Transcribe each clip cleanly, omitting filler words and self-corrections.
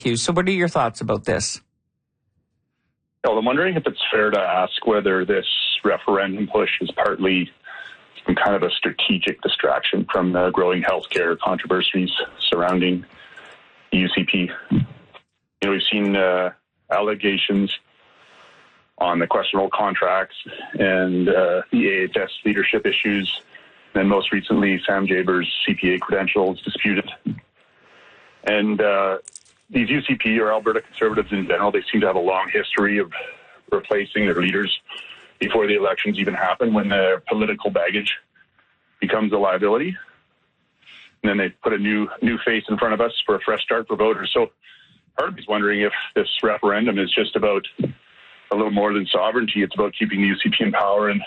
Hugh. So what are your thoughts about this? Well, I'm wondering if it's fair to ask whether this referendum push is partly some kind of a strategic distraction from the growing healthcare controversies surrounding the UCP. We've seen allegations on the questionable contracts and the AHS leadership issues, and most recently Sam Jaber's CPA credentials disputed. And these UCP, or Alberta Conservatives in general, they seem to have a long history of replacing their leaders before the elections even happen, when their political baggage becomes a liability. And then they put a new face in front of us for a fresh start for voters. So part of me is wondering if this referendum is just about a little more than sovereignty. It's about keeping the UCP in power and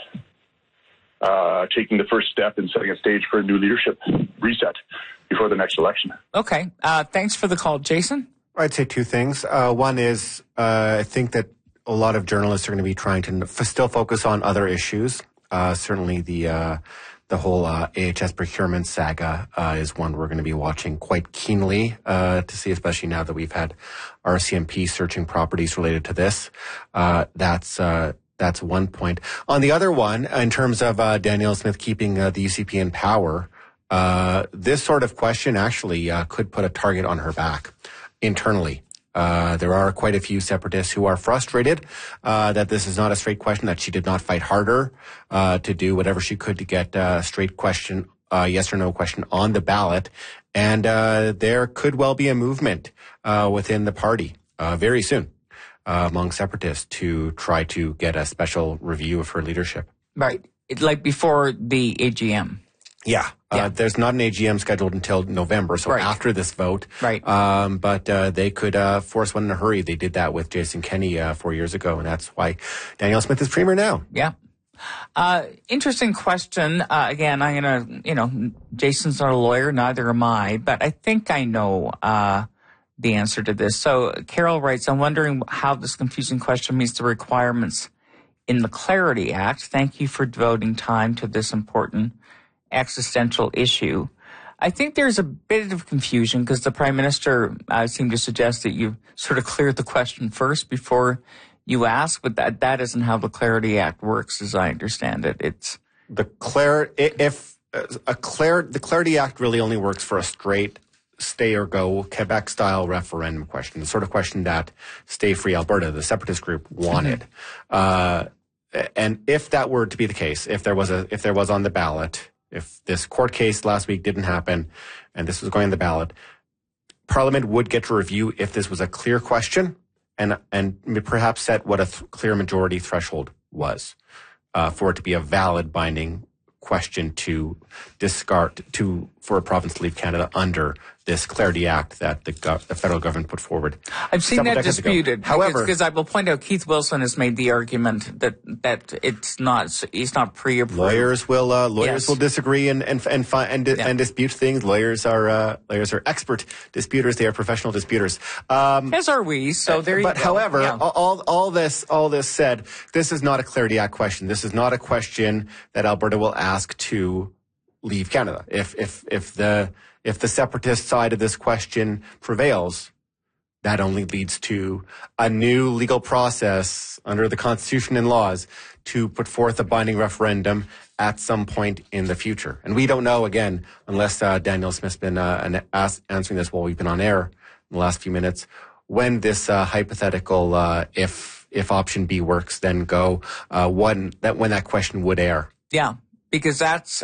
taking the first step in setting a stage for a new leadership reset before the next election. Okay. Thanks for the call. Jason? I'd say two things. One is I think that a lot of journalists are going to be trying to still focus on other issues. Certainly the whole AHS procurement saga is one we're going to be watching quite keenly to see, especially now that we've had RCMP searching properties related to this. That's one point. On the other one, in terms of Danielle Smith keeping the UCP in power, this sort of question actually could put a target on her back internally. There are quite a few separatists who are frustrated that this is not a straight question, that she did not fight harder to do whatever she could to get a straight question, yes or no question on the ballot. And there could well be a movement within the party very soon among separatists to try to get a special review of her leadership. Right. Like before the AGM. Yeah. There's not an AGM scheduled until November, so after this vote. Right. But they could force one in a hurry. They did that with Jason Kenney 4 years ago, and that's why Danielle Smith is premier now. Yeah. Interesting question. Again, I'm going to, Jason's not a lawyer, neither am I, but I think I know the answer to this. So Carol writes, I'm wondering how this confusing question meets the requirements in the Clarity Act. Thank you for devoting time to this important existential issue. I think there's a bit of confusion because the Prime Minister seemed to suggest that you sort of cleared the question first before you ask, but that isn't how the Clarity Act works, as I understand it. It's the Clarity Act really only works for a straight stay or go Quebec-style referendum question, the sort of question that Stay Free Alberta, the separatist group, wanted. And if that were to be the case, if there was on the ballot, if this court case last week didn't happen and this was going on the ballot, Parliament would get to review if this was a clear question and perhaps set what a clear majority threshold was for it to be a valid binding question to discard for a province to leave Canada under this Clarity Act that the federal government put forward. I've seen that disputed. However, because I will point out, Keith Wilson has made the argument that it's not pre-approved. Lawyers will disagree and dispute things. Lawyers are expert disputers. They are professional disputers. As are we. So there you go. But however, all this said, this is not a Clarity Act question. This is not a question that Alberta will ask to leave Canada. If the separatist side of this question prevails, that only leads to a new legal process under the Constitution and laws to put forth a binding referendum at some point in the future. And we don't know, again, unless Danielle Smith's been answering this while we've been on air in the last few minutes, when this hypothetical if option B works, then go, when that question would air. Yeah, because that's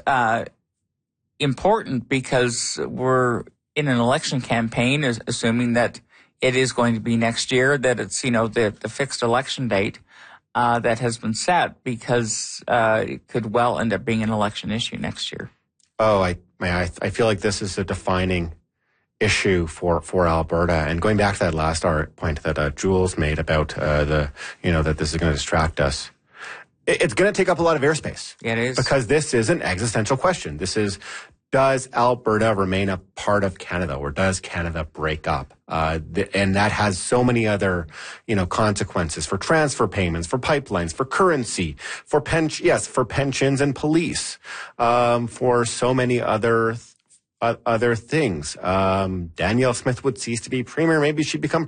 important, because we're in an election campaign, assuming that it is going to be next year, that it's, the fixed election date that has been set, because it could well end up being an election issue next year. Oh, I feel like this is a defining issue for Alberta. And going back to that last point that Jules made about that this is going to distract us. It's going to take up a lot of airspace. It is. Because this is an existential question. This is, does Alberta remain a part of Canada, or does Canada break up? And that has so many other, consequences for transfer payments, for pipelines, for currency, for pensions and police, for so many other things. Danielle Smith would cease to be premier. Maybe she'd become